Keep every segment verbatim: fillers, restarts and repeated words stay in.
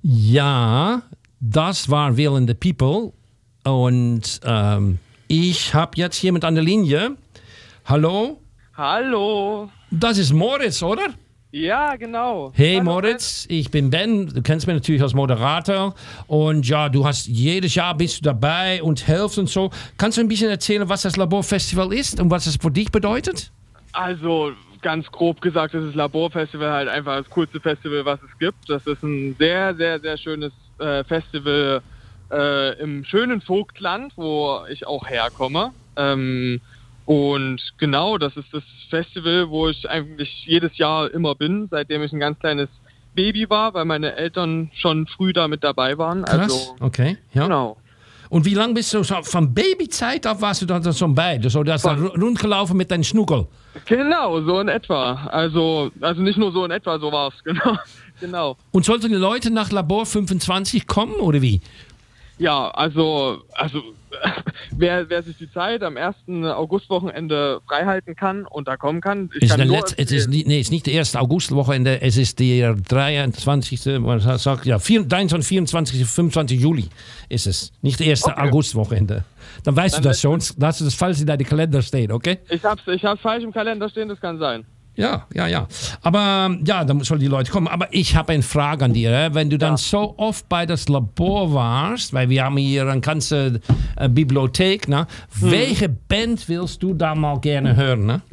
Ja, das war Wählende People. Und ähm, ich habe jetzt jemand an der Linie. Hallo? Hallo. Das ist Moritz, oder? Ja, genau. Hey Hallo, Moritz, ich bin Ben. Du kennst mich natürlich als Moderator. Und ja, du hast jedes Jahr bist du dabei und helfst und so. Kannst du ein bisschen erzählen, was das Laborfestival ist und was es für dich bedeutet? Also, ganz grob gesagt, ist das Laborfestival halt einfach das coolste Festival, was es gibt. Das ist ein sehr, sehr, sehr schönes äh, Festival äh, im schönen Vogtland, wo ich auch herkomme. Ähm, und genau, das ist das Festival, wo ich eigentlich jedes Jahr immer bin, seitdem ich ein ganz kleines Baby war, weil meine Eltern schon früh da mit dabei waren. Krass, Also, okay. Ja. genau. Und wie lange bist du, so, von Babyzeit auf warst du da schon bei? So, du hast da Von- rundgelaufen mit deinem Schnuckel. Genau, so in etwa. Also, also nicht nur so in etwa, so war's. Genau. Genau. Und sollten die Leute nach Labor fünfundzwanzig kommen oder wie? Ja, also, also wer, wer sich die Zeit am ersten Augustwochenende freihalten kann und da kommen kann, ich Es ist, kann der nur letzte, es ist, empfehlen. nicht, nee, es ist nicht der erste Augustwochenende, es ist der dreiundzwanzigste. Man sagt, ja, dreiundzwanzigste, vierundzwanzigste, fünfundzwanzigste Juli ist es. Nicht der erste Okay. Augustwochenende. Dann weißt Dann du das lässt schon, dass das falsch in deinem Kalender steht, okay? Ich hab's, ich hab's falsch im Kalender stehen, das kann sein. Ja, ja, ja. Aber ja, dann sollen die Leute kommen. Aber ich habe eine Frage an dir. Hè? Wenn du dann Ja. so oft bei das Labor warst, weil wir haben hier eine ganze äh, Bibliothek, ne? Hm. Welche Band willst du da mal gerne hören? Ne?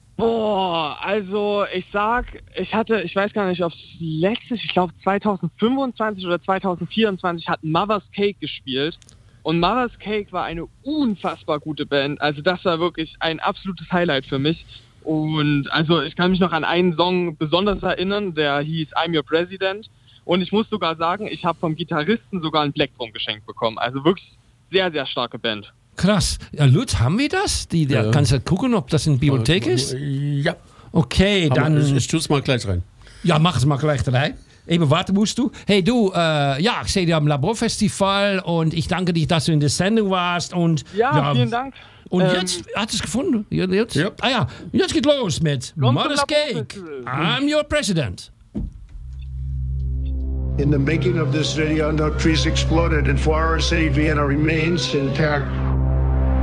Boah, also ich sag, ich hatte, ich weiß gar nicht, ob letztes, ich glaube zweitausendfünfundzwanzig oder zweitausendvierundzwanzig hat Mother's Cake gespielt. Und Mother's Cake war eine unfassbar gute Band. Also das war wirklich ein absolutes Highlight für mich. Und also ich kann mich noch an einen Song besonders erinnern, der hieß I'm Your President. Und ich muss sogar sagen, ich habe vom Gitarristen sogar ein Plektrum geschenkt bekommen. Also wirklich sehr, sehr starke Band. Krass. Ja, Lutz, haben wir das? Die, der, Ja. Kannst du gucken, ob das in der Bibliothek ist? Ja, Okay, aber dann. ich, ich tue es mal gleich rein. Ja, mach es mal gleich rein. Eben warten musst du. Hey du, äh, ja, ich sehe dich am Laborfestival und ich danke dich, dass du in der Sendung warst. Und, Ja, vielen Dank. Und Ähm, jetzt hat es gefunden. Jetzt? Ja. Ah ja, jetzt geht los mit Kommt Mother's zum Cake. Laborfestival. I'm your president. In the making of this video, no trees exploded and Florida City, Vienna remains intact.